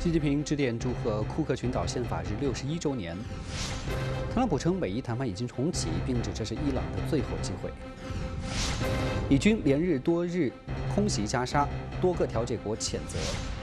习近平致电祝贺库克群岛宪法日61周年。特朗普称美伊谈判已经重启，并指这是伊朗的最后机会。以军连日多日空袭加沙，多个调解国谴责。